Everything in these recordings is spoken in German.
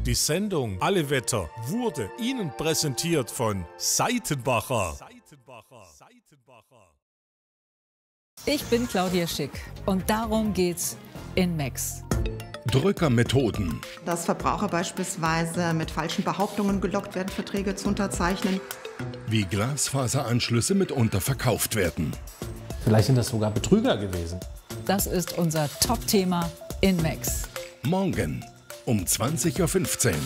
Die Sendung Alle Wetter wurde Ihnen präsentiert von Seitenbacher. Ich bin Claudia Schick und darum geht's in Max. Drückermethoden. Dass Verbraucher beispielsweise mit falschen Behauptungen gelockt werden, Verträge zu unterzeichnen. Wie Glasfaseranschlüsse mitunter verkauft werden. Vielleicht sind das sogar Betrüger gewesen. Das ist unser Top-Thema in Max. Morgen um 20:15 Uhr.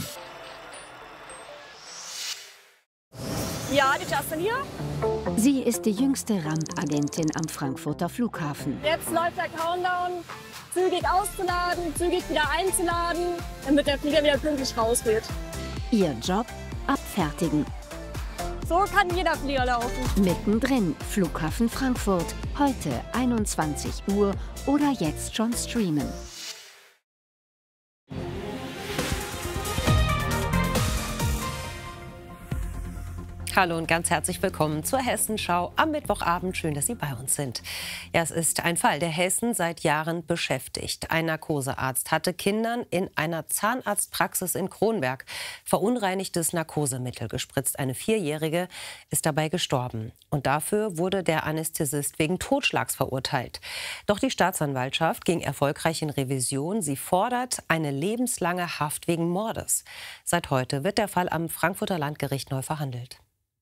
Ja, die Justin hier. Sie ist die jüngste Randagentin am Frankfurter Flughafen. Jetzt läuft der Countdown. Zügig auszuladen, zügig wieder einzuladen, damit der Flieger wieder pünktlich rausgeht. Ihr Job? Abfertigen. So kann jeder Flieger laufen. Mittendrin, Flughafen Frankfurt. Heute 21 Uhr oder jetzt schon streamen. Hallo und ganz herzlich willkommen zur Hessenschau am Mittwochabend. Schön, dass Sie bei uns sind. Ja, es ist ein Fall, der Hessen seit Jahren beschäftigt. Ein Narkosearzt hatte Kindern in einer Zahnarztpraxis in Kronberg verunreinigtes Narkosemittel gespritzt. Eine Vierjährige ist dabei gestorben. Und dafür wurde der Anästhesist wegen Totschlags verurteilt. Doch die Staatsanwaltschaft ging erfolgreich in Revision. Sie fordert eine lebenslange Haft wegen Mordes. Seit heute wird der Fall am Frankfurter Landgericht neu verhandelt.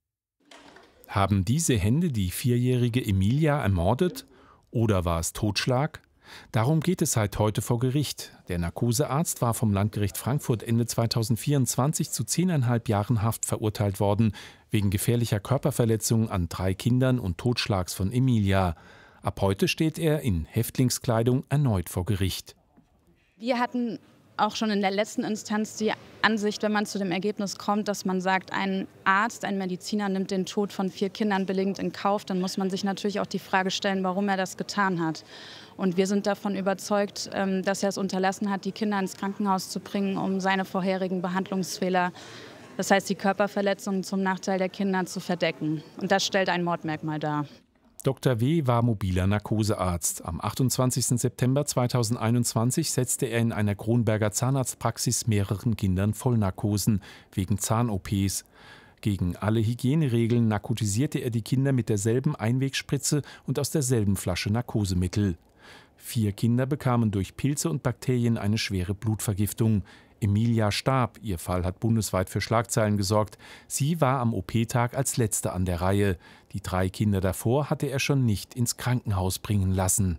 Haben diese Hände die vierjährige Emilia ermordet oder war es Totschlag? Darum geht es seit heute vor Gericht. Der Narkosearzt war vom Landgericht Frankfurt Ende 2024 zu 10,5 Jahren Haft verurteilt worden, wegen gefährlicher Körperverletzung an 3 Kindern und Totschlags von Emilia. Ab heute steht er in Häftlingskleidung erneut vor Gericht. Wir hatten auch schon in der letzten Instanz die Ansicht, wenn man zu dem Ergebnis kommt, dass man sagt, ein Arzt, ein Mediziner nimmt den Tod von 4 Kindern billigend in Kauf, dann muss man sich natürlich auch die Frage stellen, warum er das getan hat. Und wir sind davon überzeugt, dass er es unterlassen hat, die Kinder ins Krankenhaus zu bringen, um seine vorherigen Behandlungsfehler, das heißt die Körperverletzungen zum Nachteil der Kinder, zu verdecken. Und das stellt ein Mordmerkmal dar. Dr. W. war mobiler Narkosearzt. Am 28. September 2021 setzte er in einer Kronberger Zahnarztpraxis mehreren Kindern Vollnarkosen wegen Zahn-OPs. Gegen alle Hygieneregeln narkotisierte er die Kinder mit derselben Einwegspritze und aus derselben Flasche Narkosemittel. 4 Kinder bekamen durch Pilze und Bakterien eine schwere Blutvergiftung. Emilia starb. Ihr Fall hat bundesweit für Schlagzeilen gesorgt. Sie war am OP-Tag als Letzte an der Reihe. Die 3 Kinder davor hatte er schon nicht ins Krankenhaus bringen lassen.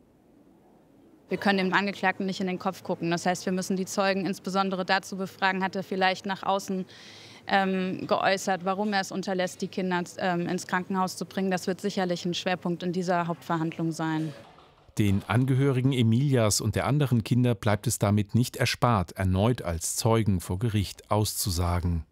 Wir können dem Angeklagten nicht in den Kopf gucken. Das heißt, wir müssen die Zeugen insbesondere dazu befragen, hat er vielleicht nach außen geäußert, warum er es unterlässt, die Kinder ins Krankenhaus zu bringen. Das wird sicherlich ein Schwerpunkt in dieser Hauptverhandlung sein. Den Angehörigen Emilias und der anderen Kinder bleibt es damit nicht erspart, erneut als Zeugen vor Gericht auszusagen.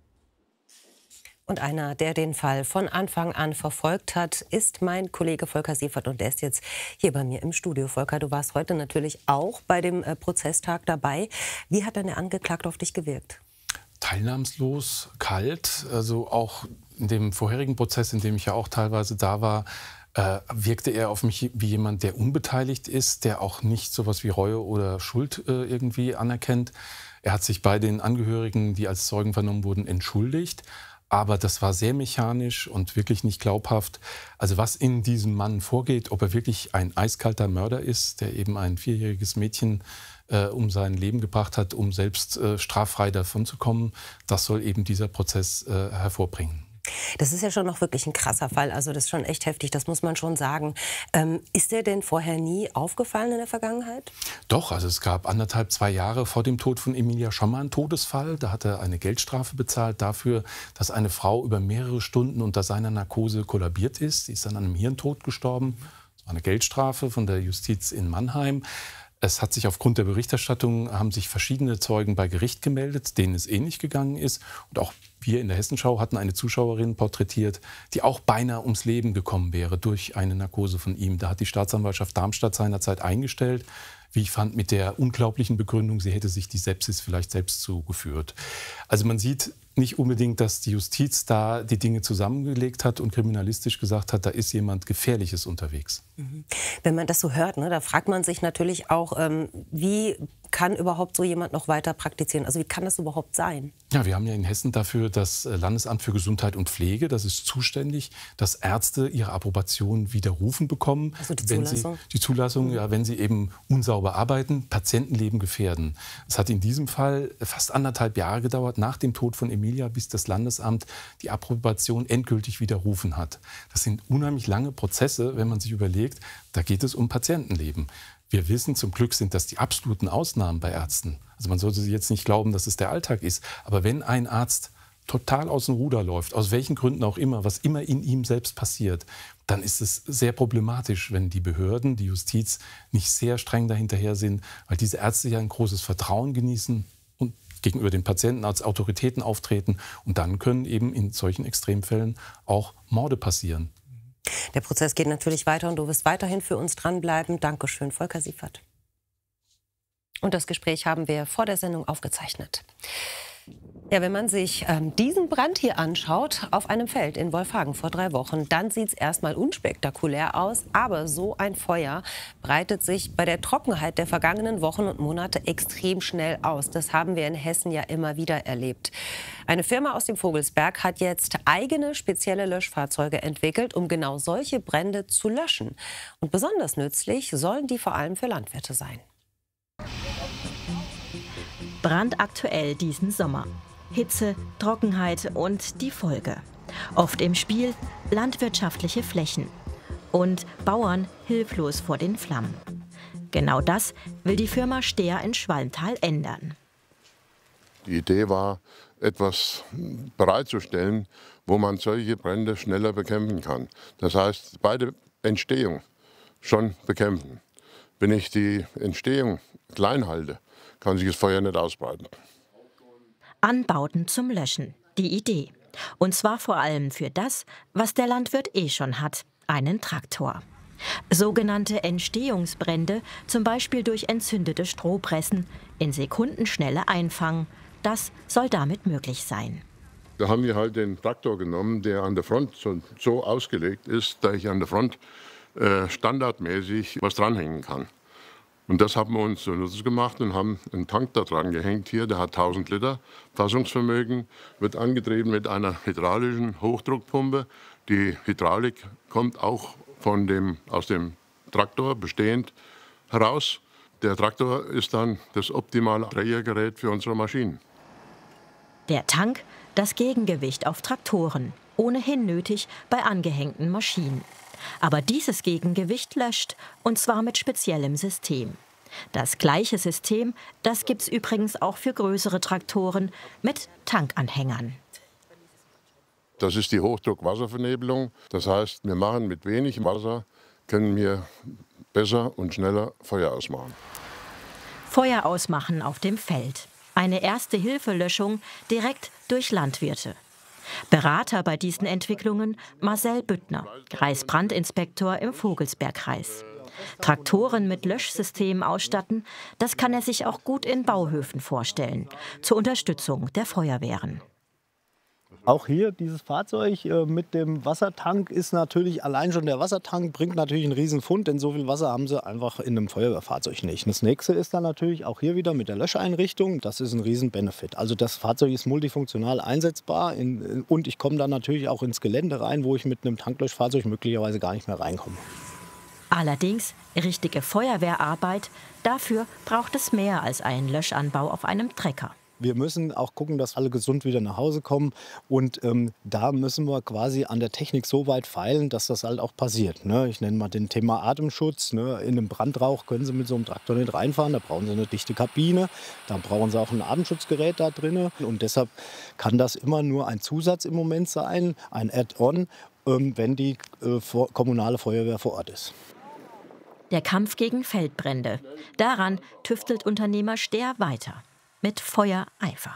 Und einer, der den Fall von Anfang an verfolgt hat, ist mein Kollege Volker Sievert. Und der ist jetzt hier bei mir im Studio. Volker, du warst heute natürlich auch bei dem Prozesstag dabei. Wie hat denn der Angeklagte auf dich gewirkt? Teilnahmslos, kalt. Also auch in dem vorherigen Prozess, in dem ich ja auch teilweise da war, wirkte er auf mich wie jemand, der unbeteiligt ist, der auch nicht sowas wie Reue oder Schuld irgendwie anerkennt. Er hat sich bei den Angehörigen, die als Zeugen vernommen wurden, entschuldigt. Aber das war sehr mechanisch und wirklich nicht glaubhaft. Also was in diesem Mann vorgeht, ob er wirklich ein eiskalter Mörder ist, der eben ein 4-jähriges Mädchen um sein Leben gebracht hat, um selbst straffrei davonzukommen, das soll eben dieser Prozess hervorbringen. Das ist ja schon noch wirklich ein krasser Fall. Also das ist schon echt heftig, das muss man schon sagen. Ist der denn vorher nie aufgefallen in der Vergangenheit? Doch, also es gab 1,5, 2 Jahre vor dem Tod von Emilia schon mal einen Todesfall. Da hat er eine Geldstrafe bezahlt dafür, dass eine Frau über mehrere Stunden unter seiner Narkose kollabiert ist. Sie ist dann an einem Hirntod gestorben. Das war eine Geldstrafe von der Justiz in Mannheim. Es hat sich aufgrund der Berichterstattung, haben sich verschiedene Zeugen bei Gericht gemeldet, denen es ähnlich gegangen ist. Und auch wir in der Hessenschau hatten eine Zuschauerin porträtiert, die auch beinahe ums Leben gekommen wäre durch eine Narkose von ihm. Da hat die Staatsanwaltschaft Darmstadt seinerzeit eingestellt, wie ich fand, mit der unglaublichen Begründung, sie hätte sich die Sepsis vielleicht selbst zugeführt. Also man sieht nicht unbedingt, dass die Justiz da die Dinge zusammengelegt hat und kriminalistisch gesagt hat, da ist jemand Gefährliches unterwegs. Wenn man das so hört, ne, da fragt man sich natürlich auch, wie kann überhaupt so jemand noch weiter praktizieren? Also wie kann das überhaupt sein? Ja, wir haben ja in Hessen dafür das Landesamt für Gesundheit und Pflege. Das ist zuständig, dass Ärzte ihre Approbation widerrufen bekommen. Also die Zulassung? Die Zulassung, ja, wenn sie eben unsauber arbeiten, Patientenleben gefährden. Es hat in diesem Fall fast 1,5 Jahre gedauert nach dem Tod von Emilia, bis das Landesamt die Approbation endgültig widerrufen hat. Das sind unheimlich lange Prozesse, wenn man sich überlegt, da geht es um Patientenleben. Wir wissen, zum Glück sind das die absoluten Ausnahmen bei Ärzten. Also man sollte jetzt nicht glauben, dass es der Alltag ist. Aber wenn ein Arzt total aus dem Ruder läuft, aus welchen Gründen auch immer, was immer in ihm selbst passiert, dann ist es sehr problematisch, wenn die Behörden, die Justiz nicht sehr streng dahinterher sind, weil diese Ärzte ja ein großes Vertrauen genießen und gegenüber den Patienten als Autoritäten auftreten. Und dann können eben in solchen Extremfällen auch Morde passieren. Der Prozess geht natürlich weiter und du wirst weiterhin für uns dranbleiben. Dankeschön, Volker Siefert. Und das Gespräch haben wir vor der Sendung aufgezeichnet. Ja, wenn man sich diesen Brand hier anschaut, auf einem Feld in Wolfhagen vor 3 Wochen, dann sieht es erstmal unspektakulär aus. Aber so ein Feuer breitet sich bei der Trockenheit der vergangenen Wochen und Monate extrem schnell aus. Das haben wir in Hessen ja immer wieder erlebt. Eine Firma aus dem Vogelsberg hat jetzt eigene spezielle Löschfahrzeuge entwickelt, um genau solche Brände zu löschen. Und besonders nützlich sollen die vor allem für Landwirte sein. Brandaktuell diesen Sommer. Hitze, Trockenheit und die Folge. Oft im Spiel landwirtschaftliche Flächen und Bauern hilflos vor den Flammen. Genau das will die Firma Stehr in Schwalmtal ändern. Die Idee war, etwas bereitzustellen, wo man solche Brände schneller bekämpfen kann. Das heißt, bei der Entstehung schon bekämpfen. Wenn ich die Entstehung klein halte, kann sich das Feuer nicht ausbreiten. Anbauten zum Löschen, die Idee. Und zwar vor allem für das, was der Landwirt eh schon hat, einen Traktor. Sogenannte Entstehungsbrände, zum Beispiel durch entzündete Strohpressen, in Sekundenschnelle einfangen. Das soll damit möglich sein. Da haben wir halt den Traktor genommen, der an der Front so ausgelegt ist, dass ich an der Front standardmäßig was dranhängen kann. Und das haben wir uns so nutze gemacht und haben einen Tank da dran gehängt hier, der hat 1000 Liter Fassungsvermögen, wird angetrieben mit einer hydraulischen Hochdruckpumpe. Die Hydraulik kommt auch aus dem Traktor bestehend heraus. Der Traktor ist dann das optimale Trägergerät für unsere Maschinen. Der Tank, das Gegengewicht auf Traktoren, ohnehin nötig bei angehängten Maschinen. Aber dieses Gegengewicht löscht, und zwar mit speziellem System. Das gleiche System, das gibt's übrigens auch für größere Traktoren mit Tankanhängern. Das ist die Hochdruckwasservernebelung. Das heißt, wir machen mit wenig Wasser, können wir besser und schneller Feuer ausmachen. Feuer ausmachen auf dem Feld. Eine Erste-Hilfe-Löschung direkt durch Landwirte. Berater bei diesen Entwicklungen Marcel Büttner, Kreisbrandinspektor im Vogelsbergkreis. Traktoren mit Löschsystemen ausstatten, das kann er sich auch gut in Bauhöfen vorstellen, zur Unterstützung der Feuerwehren. Auch hier dieses Fahrzeug mit dem Wassertank ist natürlich, allein schon der Wassertank bringt natürlich einen riesen Fund, denn so viel Wasser haben sie einfach in einem Feuerwehrfahrzeug nicht. Das nächste ist dann natürlich auch hier wieder mit der Löscheinrichtung, das ist ein riesen Benefit. Also das Fahrzeug ist multifunktional einsetzbar und ich komme dann natürlich auch ins Gelände rein, wo ich mit einem Tanklöschfahrzeug möglicherweise gar nicht mehr reinkomme. Allerdings richtige Feuerwehrarbeit, dafür braucht es mehr als einen Löschanbau auf einem Trecker. Wir müssen auch gucken, dass alle gesund wieder nach Hause kommen. Und da müssen wir quasi an der Technik so weit feilen, dass das halt auch passiert. Ne? Ich nenne mal den Thema Atemschutz. Ne? In einem Brandrauch können Sie mit so einem Traktor nicht reinfahren. Da brauchen Sie eine dichte Kabine. Da brauchen Sie auch ein Atemschutzgerät da drin. Und deshalb kann das immer nur ein Zusatz im Moment sein, ein Add-on, wenn die kommunale Feuerwehr vor Ort ist. Der Kampf gegen Feldbrände. Daran tüftelt Unternehmer Stehr weiter. Mit Feuereifer.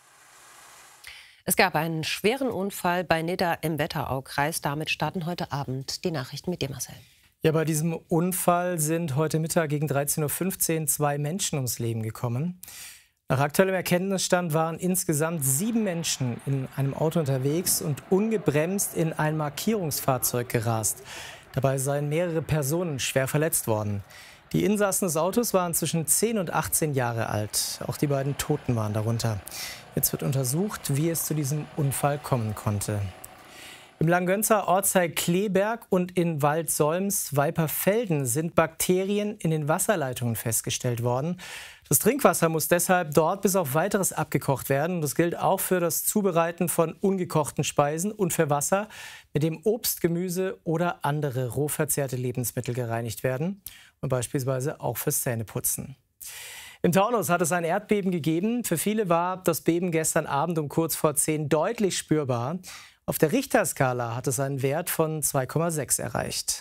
Es gab einen schweren Unfall bei Nidda im Wetteraukreis. Damit starten heute Abend die Nachrichten mit dir, Marcel. Ja, bei diesem Unfall sind heute Mittag gegen 13:15 Uhr 2 Menschen ums Leben gekommen. Nach aktuellem Erkenntnisstand waren insgesamt 7 Menschen in einem Auto unterwegs und ungebremst in ein Markierungsfahrzeug gerast. Dabei seien mehrere Personen schwer verletzt worden. Die Insassen des Autos waren zwischen 10 und 18 Jahre alt. Auch die beiden Toten waren darunter. Jetzt wird untersucht, wie es zu diesem Unfall kommen konnte. Im Langgönzer Ortsteil Kleeberg und in Waldsolms-Weiperfelden sind Bakterien in den Wasserleitungen festgestellt worden. Das Trinkwasser muss deshalb dort bis auf Weiteres abgekocht werden. Das gilt auch für das Zubereiten von ungekochten Speisen und für Wasser, mit dem Obst, Gemüse oder andere roh verzehrte Lebensmittel gereinigt werden. Und beispielsweise auch fürs Zähneputzen. Im Taunus hat es ein Erdbeben gegeben. Für viele war das Beben gestern Abend um kurz vor 10 deutlich spürbar. Auf der Richterskala hat es einen Wert von 2,6 erreicht.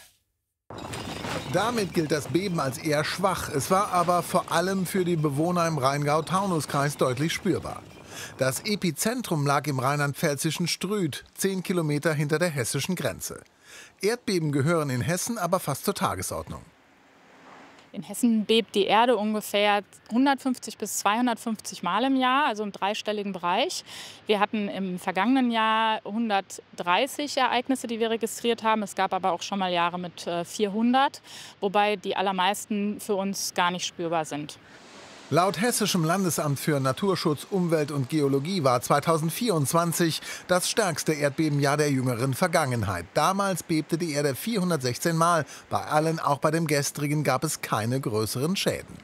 Damit gilt das Beben als eher schwach. Es war aber vor allem für die Bewohner im Rheingau-Taunus-Kreis deutlich spürbar. Das Epizentrum lag im rheinland-pfälzischen Strüth, 10 Kilometer hinter der hessischen Grenze. Erdbeben gehören in Hessen aber fast zur Tagesordnung. In Hessen bebt die Erde ungefähr 150 bis 250 Mal im Jahr, also im dreistelligen Bereich. Wir hatten im vergangenen Jahr 130 Ereignisse, die wir registriert haben. Es gab aber auch schon mal Jahre mit 400, wobei die allermeisten für uns gar nicht spürbar sind. Laut Hessischem Landesamt für Naturschutz, Umwelt und Geologie war 2024 das stärkste Erdbebenjahr der jüngeren Vergangenheit. Damals bebte die Erde 416 Mal. Bei allen, auch bei dem gestrigen, gab es keine größeren Schäden.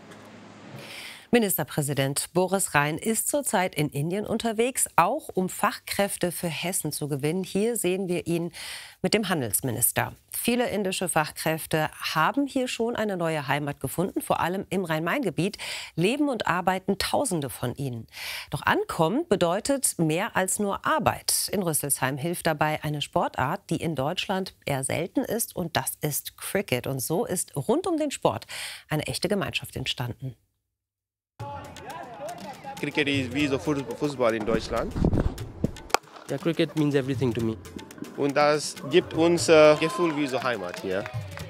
Ministerpräsident Boris Rhein ist zurzeit in Indien unterwegs, auch um Fachkräfte für Hessen zu gewinnen. Hier sehen wir ihn mit dem Handelsminister. Viele indische Fachkräfte haben hier schon eine neue Heimat gefunden. Vor allem im Rhein-Main-Gebiet leben und arbeiten Tausende von ihnen. Doch ankommen bedeutet mehr als nur Arbeit. In Rüsselsheim hilft dabei eine Sportart, die in Deutschland eher selten ist, und das ist Cricket. Und so ist rund um den Sport eine echte Gemeinschaft entstanden. Cricket ist wie so Fußball in Deutschland. Ja, Cricket means everything to me. Und das gibt uns Gefühl wie so Heimat hier.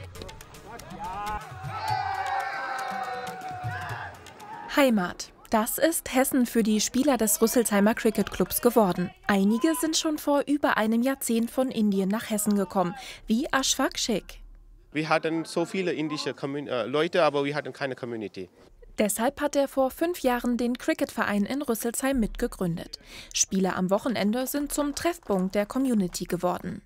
Heimat. Das ist Hessen für die Spieler des Rüsselsheimer Cricket Clubs geworden. Einige sind schon vor über einem Jahrzehnt von Indien nach Hessen gekommen, wie Ashfaq Sheikh. Wir hatten so viele indische Leute, aber wir hatten keine Community. Deshalb hat er vor 5 Jahren den Cricketverein in Rüsselsheim mitgegründet. Spiele am Wochenende sind zum Treffpunkt der Community geworden.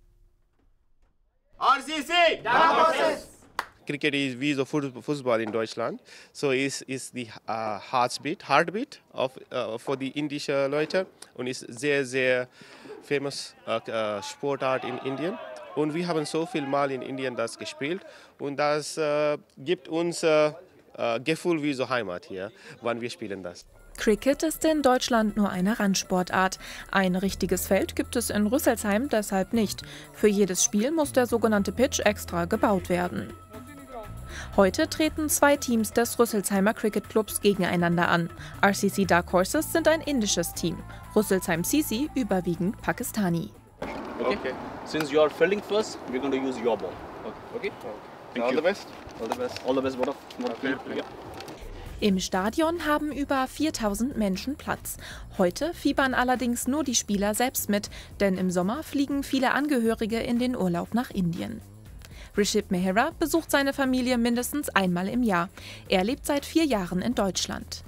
RCC! Cricket ist wie so Fußball in Deutschland. So ist die Heartbeat für die indischen Leute und ist sehr, sehr famous Sportart in Indien. Und wir haben so viel Mal in Indien das gespielt und das gibt uns Gefühl wie so Heimat hier, wann wir spielen das. Cricket ist in Deutschland nur eine Randsportart. Ein richtiges Feld gibt es in Rüsselsheim deshalb nicht. Für jedes Spiel muss der sogenannte Pitch extra gebaut werden. Heute treten 2 Teams des Rüsselsheimer Cricket Clubs gegeneinander an. RCC Dark Horses sind ein indisches Team, Rüsselsheim CC überwiegend Pakistani. Okay. Since you are filling first, we're going to use your ball. Okay. All the best. All the best. All the best. Yeah. Im Stadion haben über 4000 Menschen Platz. Heute fiebern allerdings nur die Spieler selbst mit, denn im Sommer fliegen viele Angehörige in den Urlaub nach Indien. Rishib Mehra besucht seine Familie mindestens einmal im Jahr. Er lebt seit 4 Jahren in Deutschland.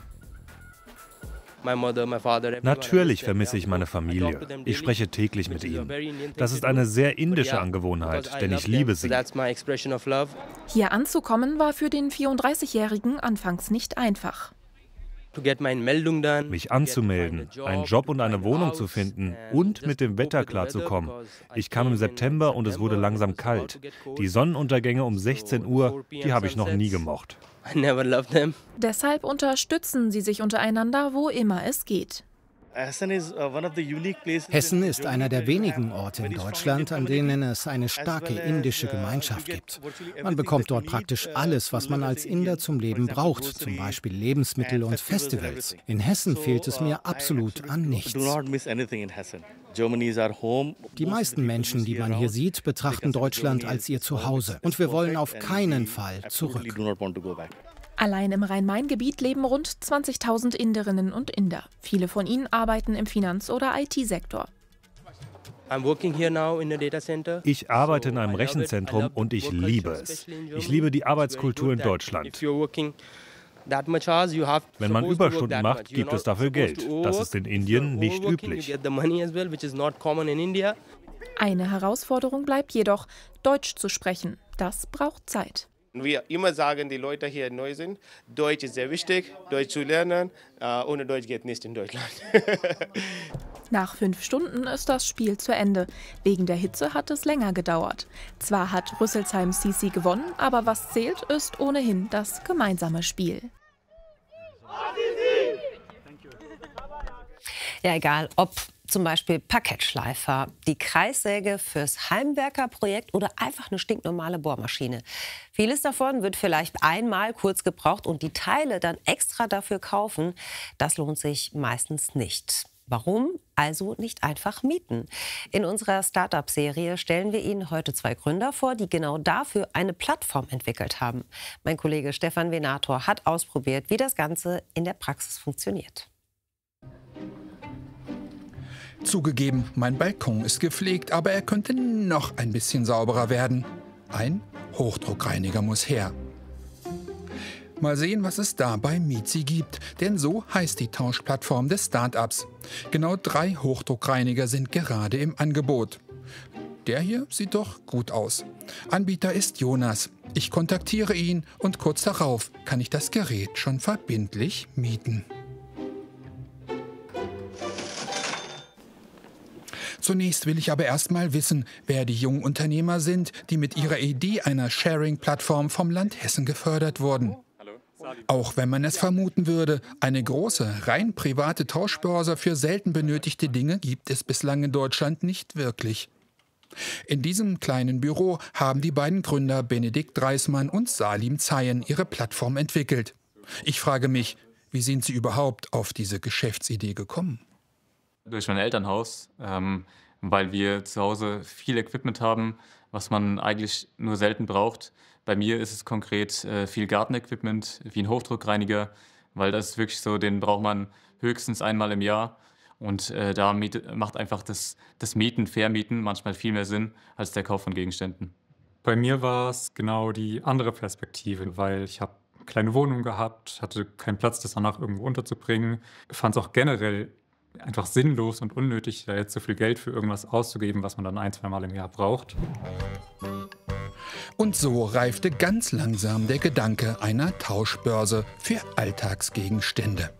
Natürlich vermisse ich meine Familie. Ich spreche täglich mit ihnen. Das ist eine sehr indische Angewohnheit, denn ich liebe sie. Hier anzukommen war für den 34-Jährigen anfangs nicht einfach. Mich anzumelden, einen Job und eine Wohnung zu finden und mit dem Wetter klarzukommen. Ich kam im September und es wurde langsam kalt. Die Sonnenuntergänge um 16 Uhr, die habe ich noch nie gemocht. Deshalb unterstützen sie sich untereinander, wo immer es geht. Hessen ist einer der wenigen Orte in Deutschland, an denen es eine starke indische Gemeinschaft gibt. Man bekommt dort praktisch alles, was man als Inder zum Leben braucht, zum Beispiel Lebensmittel und Festivals. In Hessen fehlt es mir absolut an nichts. Die meisten Menschen, die man hier sieht, betrachten Deutschland als ihr Zuhause. Und wir wollen auf keinen Fall zurück. Allein im Rhein-Main-Gebiet leben rund 20.000 Inderinnen und Inder. Viele von ihnen arbeiten im Finanz- oder IT-Sektor. Ich arbeite in einem Rechenzentrum und ich liebe es. Ich liebe die Arbeitskultur in Deutschland. Wenn man Überstunden macht, gibt es dafür Geld. Das ist in Indien nicht üblich. Eine Herausforderung bleibt jedoch, Deutsch zu sprechen. Das braucht Zeit. Wir immer sagen, die Leute hier neu sind, Deutsch ist sehr wichtig, Deutsch zu lernen. Ohne Deutsch geht nicht in Deutschland. Nach 5 Stunden ist das Spiel zu Ende. Wegen der Hitze hat es länger gedauert. Zwar hat Rüsselsheim CC gewonnen, aber was zählt, ist ohnehin das gemeinsame Spiel. Ja, egal, ob zum Beispiel Parkettschleifer, die Kreissäge fürs Heimwerkerprojekt oder einfach eine stinknormale Bohrmaschine. Vieles davon wird vielleicht einmal kurz gebraucht und die Teile dann extra dafür kaufen, das lohnt sich meistens nicht. Warum? Also nicht einfach mieten. In unserer Startup-Serie stellen wir Ihnen heute 2 Gründer vor, die genau dafür eine Plattform entwickelt haben. Mein Kollege Stefan Venator hat ausprobiert, wie das Ganze in der Praxis funktioniert. Zugegeben, mein Balkon ist gepflegt, aber er könnte noch ein bisschen sauberer werden. Ein Hochdruckreiniger muss her. Mal sehen, was es da bei Mizi gibt, denn so heißt die Tauschplattform des Start-ups. Genau 3 Hochdruckreiniger sind gerade im Angebot. Der hier sieht doch gut aus. Anbieter ist Jonas. Ich kontaktiere ihn und kurz darauf kann ich das Gerät schon verbindlich mieten. Zunächst will ich aber erst mal wissen, wer die jungen Unternehmer sind, die mit ihrer Idee einer Sharing-Plattform vom Land Hessen gefördert wurden. Auch wenn man es vermuten würde, eine große, rein private Tauschbörse für selten benötigte Dinge gibt es bislang in Deutschland nicht wirklich. In diesem kleinen Büro haben die beiden Gründer Benedikt Dreismann und Salim Zeyen ihre Plattform entwickelt. Ich frage mich, wie sind sie überhaupt auf diese Geschäftsidee gekommen? Durch mein Elternhaus, weil wir zu Hause viel Equipment haben, was man eigentlich nur selten braucht. Bei mir ist es konkret viel Gartenequipment, wie ein Hochdruckreiniger, weil das ist wirklich so, den braucht man höchstens einmal im Jahr. Und da macht einfach das Mieten, Vermieten manchmal viel mehr Sinn als der Kauf von Gegenständen. Bei mir war es genau die andere Perspektive, weil ich habe eine kleine Wohnung gehabt, hatte keinen Platz, das danach irgendwo unterzubringen. Fand es auch generell einfach sinnlos und unnötig, da jetzt so viel Geld für irgendwas auszugeben, was man dann 1-2 Mal im Jahr braucht. Und so reifte ganz langsam der Gedanke einer Tauschbörse für Alltagsgegenstände.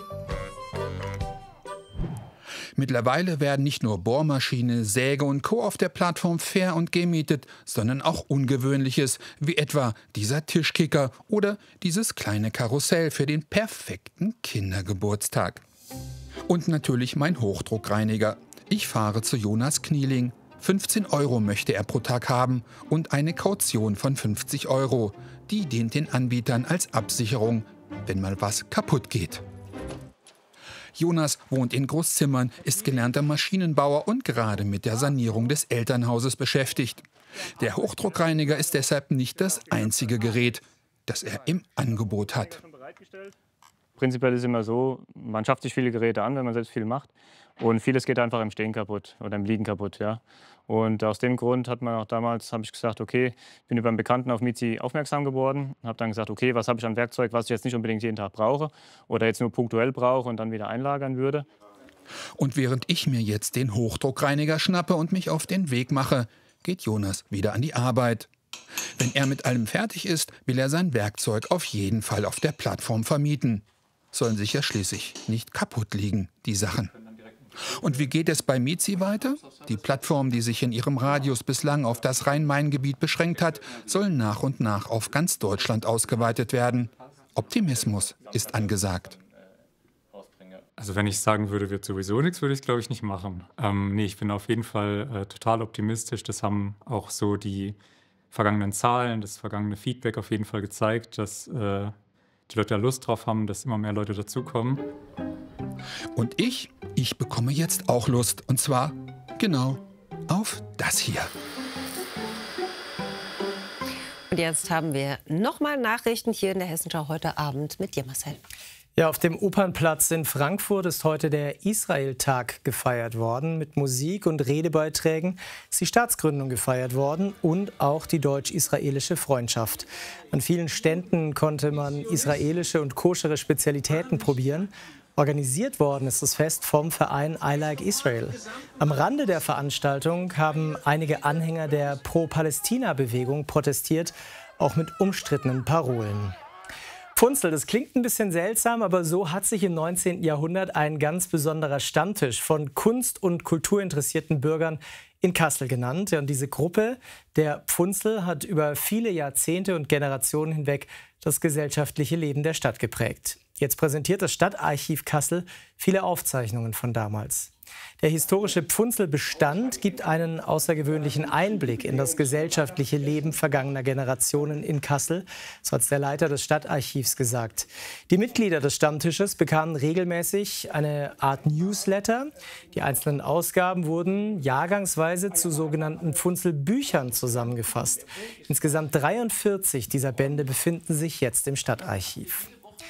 Mittlerweile werden nicht nur Bohrmaschine, Säge und Co. auf der Plattform fair und gemietet, sondern auch Ungewöhnliches, wie etwa dieser Tischkicker oder dieses kleine Karussell für den perfekten Kindergeburtstag. Und natürlich mein Hochdruckreiniger. Ich fahre zu Jonas Knieling. 15 € möchte er pro Tag haben und eine Kaution von 50 €. Die dient den Anbietern als Absicherung, wenn mal was kaputt geht. Jonas wohnt in Großzimmern, ist gelernter Maschinenbauer und gerade mit der Sanierung des Elternhauses beschäftigt. Der Hochdruckreiniger ist deshalb nicht das einzige Gerät, das er im Angebot hat. Prinzipiell ist es immer so, man schafft sich viele Geräte an, wenn man selbst viel macht. Und vieles geht einfach im Stehen kaputt oder im Liegen kaputt. Ja. Und aus dem Grund hat man auch damals, habe ich gesagt, okay, ich bin über einen Bekannten auf Mizi aufmerksam geworden. Habe dann gesagt, okay, was habe ich an Werkzeug, was ich jetzt nicht unbedingt jeden Tag brauche oder jetzt nur punktuell brauche und dann wieder einlagern würde. Und während ich mir jetzt den Hochdruckreiniger schnappe und mich auf den Weg mache, geht Jonas wieder an die Arbeit. Wenn er mit allem fertig ist, will er sein Werkzeug auf jeden Fall auf der Plattform vermieten. Sollen sich ja schließlich nicht kaputt liegen, die Sachen. Und wie geht es bei Mizi weiter? Die Plattform, die sich in ihrem Radius bislang auf das Rhein-Main-Gebiet beschränkt hat, soll nach und nach auf ganz Deutschland ausgeweitet werden. Optimismus ist angesagt. Also wenn ich sagen würde, wird sowieso nichts, würde ich es, glaube ich, nicht machen. Nee, ich bin auf jeden Fall total optimistisch. Das haben auch so die vergangenen Zahlen, das vergangene Feedback auf jeden Fall gezeigt, dass die Leute da Lust drauf haben, dass immer mehr Leute dazukommen. Und ich bekomme jetzt auch Lust. Und zwar genau auf das hier. Und jetzt haben wir nochmal Nachrichten hier in der Hessenschau heute Abend mit dir, Marcel. Ja, auf dem Opernplatz in Frankfurt ist heute der Israel-Tag gefeiert worden. Mit Musik und Redebeiträgen ist die Staatsgründung gefeiert worden und auch die deutsch-israelische Freundschaft. An vielen Ständen konnte man israelische und koschere Spezialitäten probieren. Organisiert worden ist das Fest vom Verein I Like Israel. Am Rande der Veranstaltung haben einige Anhänger der Pro-Palästina-Bewegung protestiert, auch mit umstrittenen Parolen. Pfunzel, das klingt ein bisschen seltsam, aber so hat sich im 19. Jahrhundert ein ganz besonderer Stammtisch von kunst- und kulturinteressierten Bürgern in Kassel genannt. Und diese Gruppe, der Pfunzel, hat über viele Jahrzehnte und Generationen hinweg das gesellschaftliche Leben der Stadt geprägt. Jetzt präsentiert das Stadtarchiv Kassel viele Aufzeichnungen von damals. Der historische Pfunzelbestand gibt einen außergewöhnlichen Einblick in das gesellschaftliche Leben vergangener Generationen in Kassel, so hat der Leiter des Stadtarchivs gesagt. Die Mitglieder des Stammtisches bekamen regelmäßig eine Art Newsletter. Die einzelnen Ausgaben wurden jahrgangsweise zu sogenannten Pfunzelbüchern zusammengefasst. Insgesamt 43 dieser Bände befinden sich jetzt im Stadtarchiv.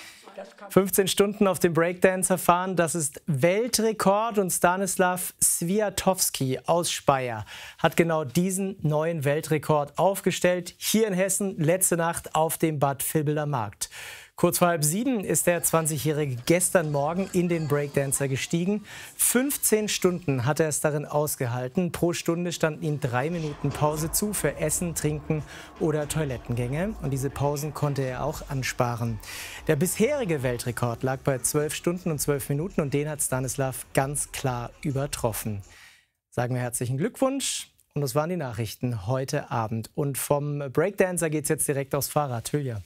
15 Stunden auf dem Breakdancer fahren, das ist Weltrekord, und Stanislav Swiatowski aus Speyer hat genau diesen neuen Weltrekord aufgestellt, hier in Hessen, letzte Nacht auf dem Bad Vilbeler Markt. Kurz vor 6:30 ist der 20-Jährige gestern Morgen in den Breakdancer gestiegen. 15 Stunden hat er es darin ausgehalten. Pro Stunde standen ihm 3 Minuten Pause zu für Essen, Trinken oder Toilettengänge. Und diese Pausen konnte er auch ansparen. Der bisherige Weltrekord lag bei 12 Stunden und 12 Minuten und den hat Stanislav ganz klar übertroffen. Sagen wir herzlichen Glückwunsch. Und das waren die Nachrichten heute Abend. Und vom Breakdancer geht es jetzt direkt aufs Fahrrad. Julia.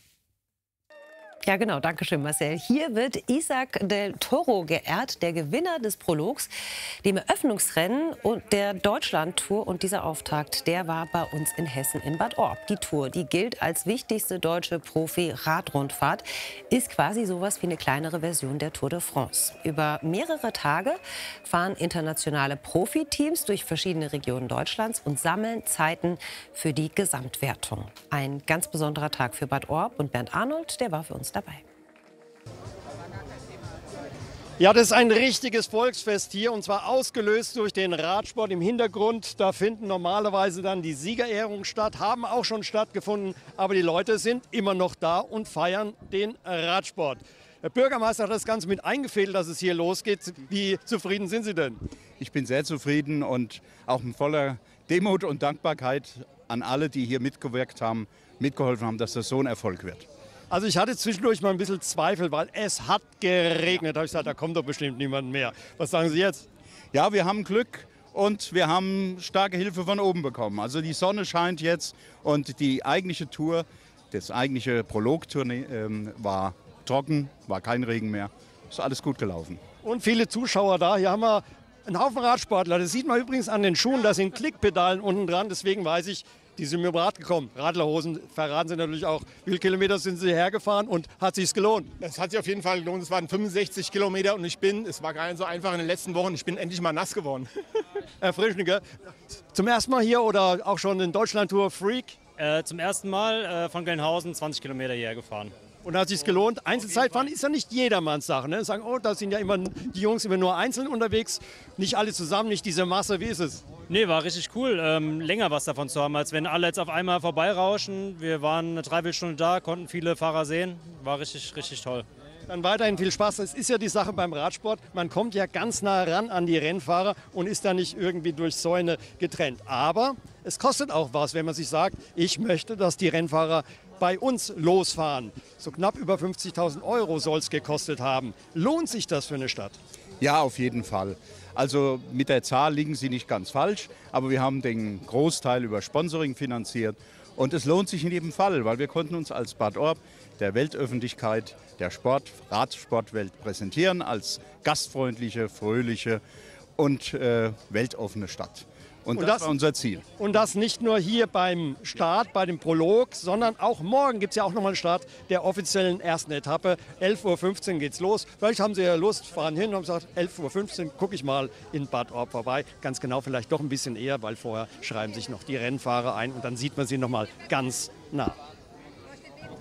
Ja, genau. Dankeschön, Marcel. Hier wird Isaac del Toro geehrt, der Gewinner des Prologs, dem Eröffnungsrennen und der Deutschland-Tour. Und dieser Auftakt, der war bei uns in Hessen in Bad Orb. Die Tour, die gilt als wichtigste deutsche Profi-Radrundfahrt, ist quasi sowas wie eine kleinere Version der Tour de France. Über mehrere Tage fahren internationale Profiteams durch verschiedene Regionen Deutschlands und sammeln Zeiten für die Gesamtwertung. Ein ganz besonderer Tag für Bad Orb, und Bernd Arnold, der war für uns dabei. Ja, das ist ein richtiges Volksfest hier, und zwar ausgelöst durch den Radsport im Hintergrund. Da finden normalerweise dann die Siegerehrungen statt, haben auch schon stattgefunden, aber die Leute sind immer noch da und feiern den Radsport. Der Bürgermeister hat das Ganze mit eingefädelt, dass es hier losgeht. Wie zufrieden sind Sie denn? Ich bin sehr zufrieden und auch voller Demut und Dankbarkeit an alle, die hier mitgewirkt haben, mitgeholfen haben, dass das so ein Erfolg wird. Also ich hatte zwischendurch mal ein bisschen Zweifel, weil es hat geregnet. Da habe ich gesagt, da kommt doch bestimmt niemand mehr. Was sagen Sie jetzt? Ja, wir haben Glück und wir haben starke Hilfe von oben bekommen. Also die Sonne scheint jetzt und die eigentliche Tour, das eigentliche Prologtournee war trocken, war kein Regen mehr. Ist alles gut gelaufen. Und viele Zuschauer da. Hier haben wir einen Haufen Radsportler. Das sieht man übrigens an den Schuhen. Da sind Klickpedalen unten dran. Deswegen weiß ich, die sind mit dem Rad gekommen. Radlerhosen verraten Sie natürlich auch. Wie viele Kilometer sind Sie hergefahren und hat es sich gelohnt? Es hat sich auf jeden Fall gelohnt. Es waren 65 Kilometer und es war gar nicht so einfach in den letzten Wochen. Ich bin endlich mal nass geworden. Erfrischend, gell? Zum ersten Mal hier oder auch schon in Deutschland-Tour Freak? Zum ersten Mal von Gelnhausen 20 Kilometer hierher gefahren. Und hat es sich gelohnt? Einzelzeitfahren ist ja nicht jedermanns Sache. Ne? Sagen, oh, da sind ja immer die Jungs immer nur einzeln unterwegs. Nicht alle zusammen, nicht diese Masse. Wie ist es? Nee, war richtig cool, länger was davon zu haben, als wenn alle jetzt auf einmal vorbeirauschen. Wir waren eine Dreiviertelstunde da, konnten viele Fahrer sehen. War richtig, richtig toll. Dann weiterhin viel Spaß. Es ist ja die Sache beim Radsport. Man kommt ja ganz nah ran an die Rennfahrer und ist da nicht irgendwie durch Zäune getrennt. Aber es kostet auch was, wenn man sich sagt, ich möchte, dass die Rennfahrer bei uns losfahren. So knapp über 50.000 € soll es gekostet haben. Lohnt sich das für eine Stadt? Ja, auf jeden Fall. Also mit der Zahl liegen Sie nicht ganz falsch, aber wir haben den Großteil über Sponsoring finanziert. Und es lohnt sich in jedem Fall, weil wir konnten uns als Bad Orb der Weltöffentlichkeit, der Radsportwelt präsentieren als gastfreundliche, fröhliche und weltoffene Stadt. Und das war unser Ziel. Und das nicht nur hier beim Start, bei dem Prolog, sondern auch morgen gibt es ja auch nochmal einen Start der offiziellen ersten Etappe. 11:15 Uhr geht's los. Vielleicht haben Sie ja Lust, fahren hin und haben gesagt, 11:15 Uhr gucke ich mal in Bad Orb vorbei. Ganz genau, vielleicht doch ein bisschen eher, weil vorher schreiben sich noch die Rennfahrer ein und dann sieht man sie nochmal ganz nah.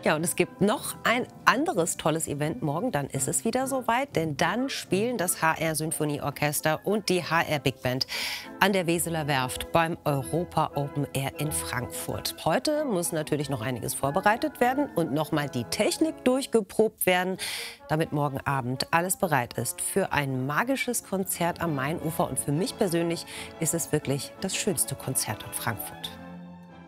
Ja, und es gibt noch ein anderes tolles Event morgen. Dann ist es wieder soweit, denn dann spielen das HR Symphonieorchester und die HR Big Band an der Weseler Werft beim Europa Open Air in Frankfurt. Heute muss natürlich noch einiges vorbereitet werden und nochmal die Technik durchgeprobt werden, damit morgen Abend alles bereit ist für ein magisches Konzert am Mainufer. Und für mich persönlich ist es wirklich das schönste Konzert in Frankfurt.